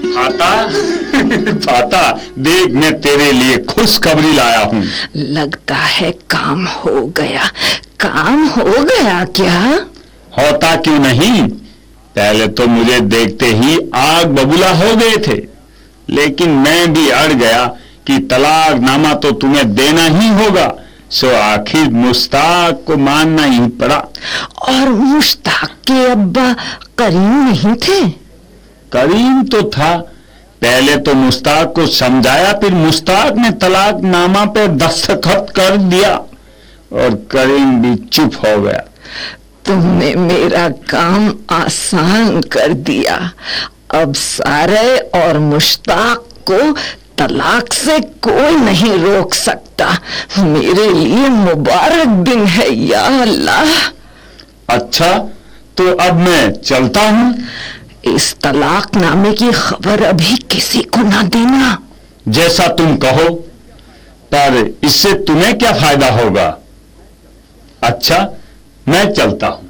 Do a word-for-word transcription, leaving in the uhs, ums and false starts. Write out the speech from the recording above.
فاتا فاتا دیکھ میں تیرے لیے خوشخبری لایا ہوں۔ لگتا ہے کام ہو گیا۔ کام ہو گیا کیا؟ ہوتا کیوں نہیں، پہلے تو مجھے دیکھتے ہی آگ ببولا ہو گئے تھے، لیکن میں بھی اڑ گیا کہ طلاق نامہ تو تمہیں دینا ہی ہوگا، سو آخر مشتاق کو ماننا ہی پڑا۔ اور مشتاق کے ابا کریم نہیں تھے؟ کریم تو تھا، پہلے تو مشتاق کو سمجھایا، پھر مشتاق نے طلاق نامہ پہ دستخط کر دیا اور کریم بھی چپ ہو گیا۔ تم نے میرا کام آسان کر دیا، اب سارے اور مشتاق کو طلاق سے کوئی نہیں روک سکتا۔ میرے لیے مبارک دن ہے یا اللہ۔ اچھا تو اب میں چلتا ہوں۔ اس طلاق نامے کی خبر ابھی کسی کو نہ دینا۔ جیسا تم کہو، پر اس سے تمہیں کیا فائدہ ہوگا؟ اچھا میں چلتا ہوں۔